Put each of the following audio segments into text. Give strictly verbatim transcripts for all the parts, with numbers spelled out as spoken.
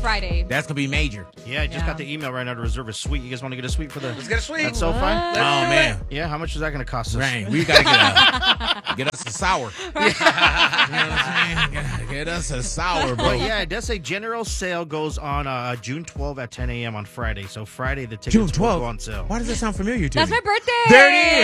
Friday. That's gonna be major. Yeah, I just Yeah. got the email right now to reserve a suite. You guys want to get a suite for the? Let's get a suite. That's so fun. Oh man, Yeah, how much is that going to cost us? right. We gotta get, a, get us a sour. You know what I'm saying? Get, get us a sour, bro. But yeah, it does say general sale goes on uh, June twelfth at ten a.m. on Friday. So Friday the tickets June will twelfth. go on sale. Why does that sound familiar to That's me? my birthday. There it is.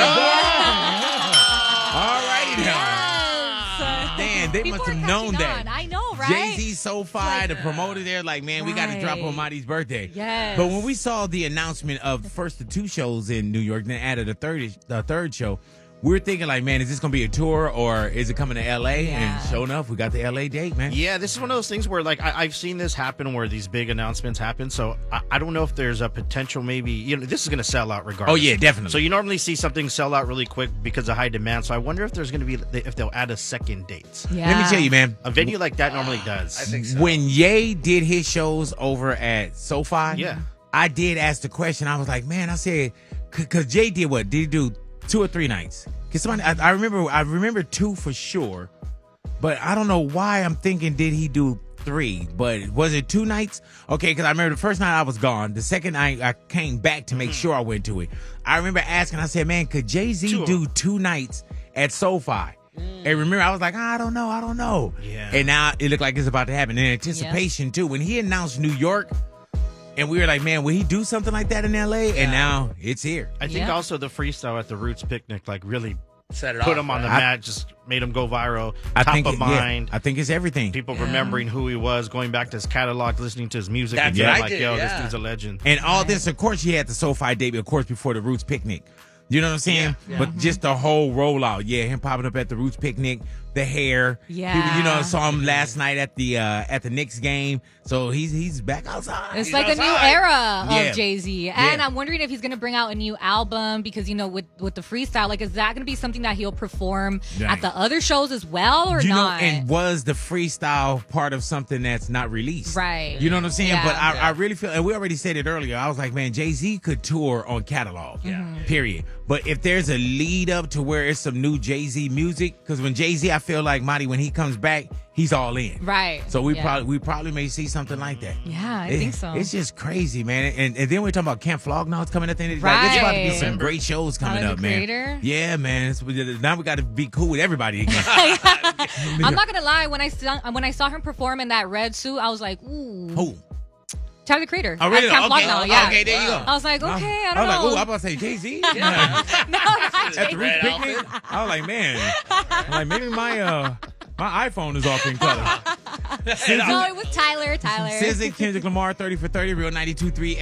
All right, now. Yes. Man, they People must are have known catching that. on. I know, right? Jay-Z, SoFi, the promoter there, like, man, we got to drop on Right. Marty's birthday. Yes. But when we saw the announcement of first the two shows in New York, then added a third, the third show, we were thinking, like, man, is this going to be a tour or is it coming to L A? Yeah. And sure enough, we got the L A date, man. Yeah, this is one of those things where, like, I, I've seen this happen where these big announcements happen. So I, I don't know if there's a potential, maybe, you know, this is going to sell out regardless. Oh, yeah, definitely. So you normally see something sell out really quick because of high demand. So I wonder if there's going to be, if they'll add a second date. Yeah. Let me tell you, man. A venue like that normally does. I think so. When Ye did his shows over at SoFi, Yeah. I did ask the question. I was like, man, I said, because Jay did what? Did he do two or three nights? Because somebody, I, I remember, I remember two for sure, but I don't know why I'm thinking did he do three? But was it two nights? Okay, because I remember the first night I was gone. The second night I came back to make Mm-hmm. sure I went to it. I remember asking. I said, man, could Jay Z Two. do two nights at SoFi? And remember, I was like, I don't know, I don't know. Yeah. And now it looked like it's about to happen. In anticipation, too. When he announced New York, and we were like, man, will he do something like that in L A? And now it's here. I think Yeah. also the freestyle at the Roots picnic, like, really Set it put off, him on the right? mat, just made him go viral. I top think of it- yeah, mind. I think it's everything. People remembering who he was, going back to his catalog, listening to his music, That's and being what I like, did, yo, yeah. this dude's a legend. And all this, of course, he had the SoFi debut, of course, before the Roots picnic. You know what I'm saying? Yeah, yeah. But just the whole rollout, yeah, him popping up at the Roots picnic, the hair. Yeah. People, you know, saw him last night at the uh, at the Knicks game, so he's he's back outside. It's He's like a new outside. era Yeah. of Jay-Z. And Yeah. I'm wondering if he's going to bring out a new album because, you know, with, with the freestyle, like, is that going to be something that he'll perform Right. at the other shows as well or you not? know, and was the freestyle part of something that's not released? Right. You know what I'm saying? Yeah. But I, Yeah. I really feel, and we already said it earlier. I was like, man, Jay Z could tour on catalog. Yeah. Period. But if there's a lead up to where it's some new Jay Z music, because when Jay Z, I feel like Marty, when he comes back, he's all in. Right. So we Yeah. probably we probably may see something like that. Yeah, I It- think so. It's just crazy, man. And and then we're talking about Camp Flog It's coming at the end of the Like, it's about to be Right. some great shows coming Tyler, up, the man. Creator? Yeah, man. It's, now we got to be cool with everybody again. I'm not going to lie. When I, saw, when I saw him perform in that red suit, I was like, ooh. Who? Tyler, the Creator. Oh, really? At Camp Okay. Flog yeah. Okay, there you go. I was like, okay, I don't I was know. like, ooh, I'm about to say Jay Z. no, not At the Jay-Z. Roots picnic, I was like, man, I'm like maybe my uh my iPhone is off in color. No, it was Tyler, Tyler. Sizzy, Kendrick Lamar, thirty for thirty, Real ninety-two point three